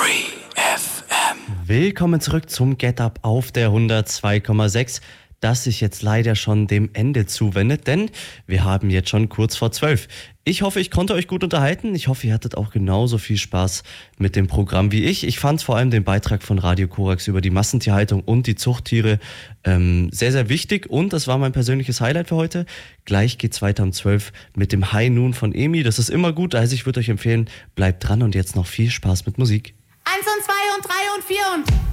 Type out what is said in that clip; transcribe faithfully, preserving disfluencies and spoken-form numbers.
F M. Willkommen zurück zum Get Up auf der hundertzwei Komma sechs, das sich jetzt leider schon dem Ende zuwendet, denn wir haben jetzt schon kurz vor zwölf. Ich hoffe, ich konnte euch gut unterhalten. Ich hoffe, ihr hattet auch genauso viel Spaß mit dem Programm wie ich. Ich fand vor allem den Beitrag von Radio Korax über die Massentierhaltung und die Zuchttiere ähm, sehr, sehr wichtig und das war mein persönliches Highlight für heute. Gleich geht's weiter um zwölf mit dem High Noon von Emi. Das ist immer gut, also ich würde euch empfehlen, bleibt dran und jetzt noch viel Spaß mit Musik. Eins und zwei und drei und vier und...